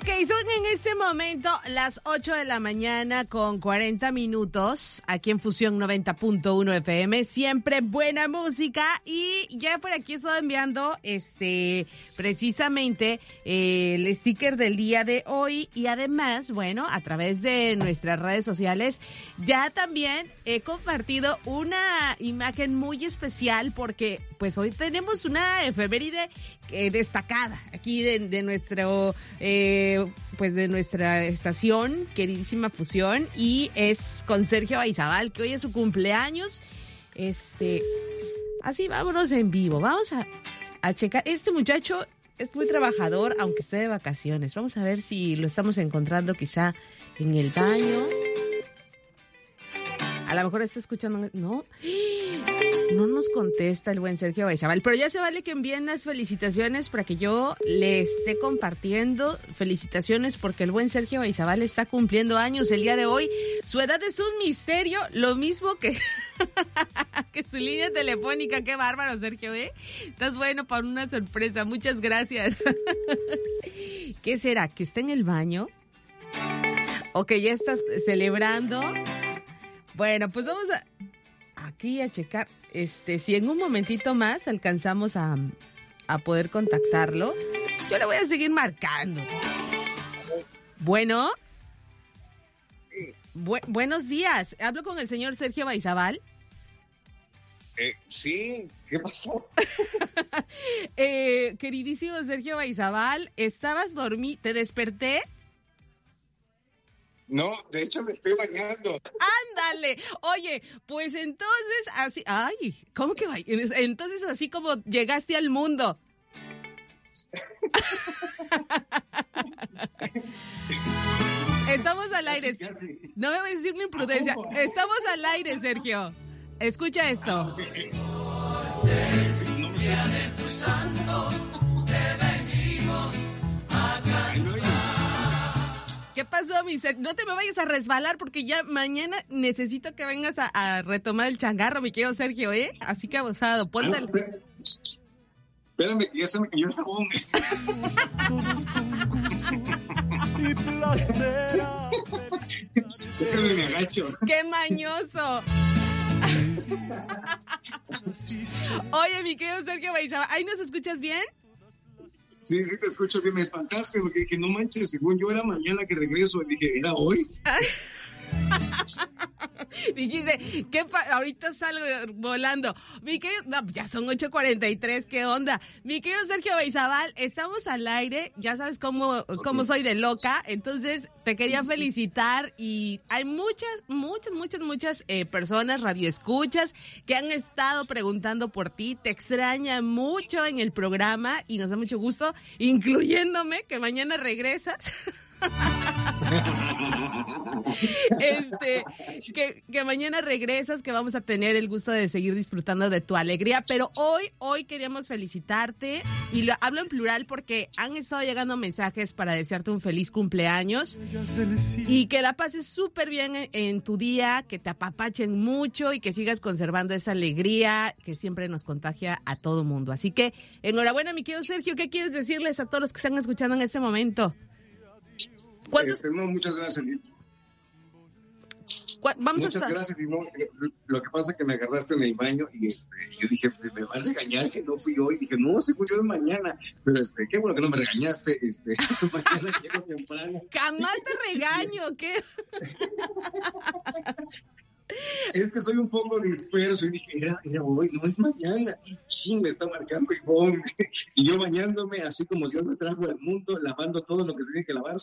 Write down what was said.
Ok, son en este momento las 8 de la mañana con 40 minutos aquí en Fusión 90.1 FM. Siempre buena música y ya por aquí estoy enviando precisamente el sticker del día de hoy y además, bueno, a través de nuestras redes sociales ya también he compartido una imagen muy especial porque pues hoy tenemos una efeméride destacada aquí de nuestro pues de nuestra estación queridísima Fusión y es con Sergio Aizabal, que hoy es su cumpleaños. Así vámonos en vivo, vamos a checar. Este muchacho es muy trabajador, aunque esté de vacaciones. Vamos a ver si lo estamos encontrando quizá en el baño. A lo mejor está escuchando, no nos contesta el buen Sergio Aizabal, pero ya se vale que envíen las felicitaciones para que yo le esté compartiendo. Felicitaciones porque el buen Sergio Aizabal está cumpliendo años el día de hoy. Su edad es un misterio, lo mismo que, que su línea telefónica. Qué bárbaro, Sergio, ¿eh? Estás bueno para una sorpresa, muchas gracias. ¿Qué será? ¿Que está en el baño? ¿O que ya está celebrando? Bueno, pues vamos aquí a checar si en un momentito más alcanzamos a poder contactarlo. Yo le voy a seguir marcando. Bueno. Buenos días. ¿Hablo con el señor Sergio Aizabal? Sí, ¿qué pasó? Queridísimo Sergio Aizabal, ¿estabas dormido? ¿Te desperté? No, de hecho me estoy bañando. ¡Ándale! Oye, pues entonces así... ¡Ay! ¿Cómo que bañas? Entonces así como llegaste al mundo. Estamos al aire. No me voy a decir una imprudencia. Estamos al aire, Sergio. Escucha esto. ¿Qué pasó, mi Sergio? No te me vayas a resbalar porque ya mañana necesito que vengas a retomar el changarro, mi querido Sergio, ¿eh? Así que abusado, ponte el... Espérame, que ya se me cayó la bomba. Déjame me agacho. ¡Qué mañoso! Oye, mi querido Sergio Aizabal, ¿ahí nos escuchas bien? Sí, te escucho bien, me espantaste porque dije, no manches, según yo era mañana que regreso, y dije, ¿era hoy? Dijiste, ahorita salgo volando. Mi querido, no, ya son 8:43, ¿qué onda? Mi querido Sergio Aizabal, estamos al aire, ya sabes cómo soy de loca, entonces te quería felicitar y hay muchas personas, radioescuchas, que han estado preguntando por ti, te extraña mucho en el programa y nos da mucho gusto, incluyéndome, que mañana regresas. Que mañana regresas, que vamos a tener el gusto de seguir disfrutando de tu alegría, pero hoy queríamos felicitarte y hablo en plural porque han estado llegando mensajes para desearte un feliz cumpleaños y que la pases súper bien en tu día, que te apapachen mucho y que sigas conservando esa alegría que siempre nos contagia a todo mundo. Así que enhorabuena, mi querido Sergio. ¿Qué quieres decirles a todos los que están escuchando en este momento? No, muchas gracias. Muchas gracias. Lo que pasa es que me agarraste en el baño y yo dije, me va a regañar que no fui hoy. Dije, no, se fue yo de mañana. Pero qué bueno que no me regañaste. Mañana llego temprano. Jamás te regaño, ¿qué? Es que soy un poco disperso y dije, era hoy, no es mañana. Sí, me está marcando y boom. Y yo bañándome así como Dios me trajo al mundo, lavando todo lo que tiene que lavar.